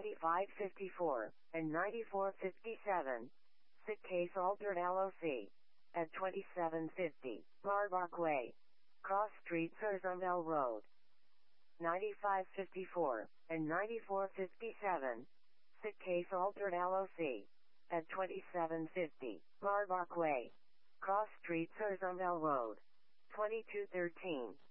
9554, and 9457. Sick case altered LOC. At 2750, Barbach Way. Cross Street, Surzumel Road. 9554, and 9457. Sick case altered LOC. At 2750, Barbach Way. Cross Street, Surzumel Road. 2213.